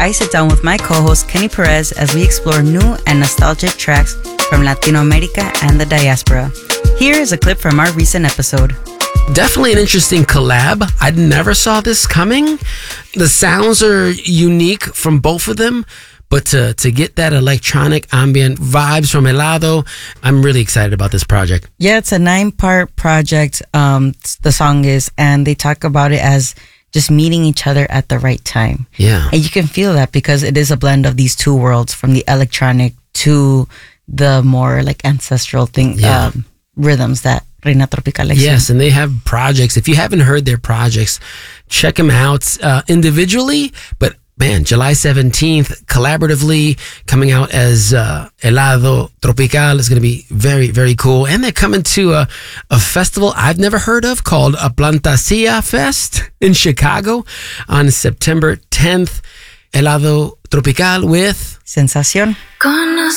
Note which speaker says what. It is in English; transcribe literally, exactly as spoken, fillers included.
Speaker 1: I sit down with my co-host Kenny Perez as we explore new and nostalgic tracks from Latino America and the diaspora. Here is a clip from our recent episode.
Speaker 2: Definitely an interesting collab. I never saw this coming. The sounds are unique from both of them, but to, to get that electronic ambient vibes from Helado, I'm really excited about this project.
Speaker 1: Yeah, it's a nine-part project, um, the song is, and they talk about it as just meeting each other at the right time.
Speaker 2: Yeah.
Speaker 1: And you can feel that because it is a blend of these two worlds, from the electronic to the more like ancestral thing,
Speaker 2: Yeah.
Speaker 1: um, rhythms that Reina Tropical likes.
Speaker 2: Yes, and they have projects. If you haven't heard their projects, check them out uh, individually. But man, July seventeenth, collaboratively coming out as uh, Helado Tropical is going to be very, very cool. And they're coming to a, a festival I've never heard of called a Plantasia Fest in Chicago on September tenth. Helado Tropical with
Speaker 1: Sensación.
Speaker 3: Con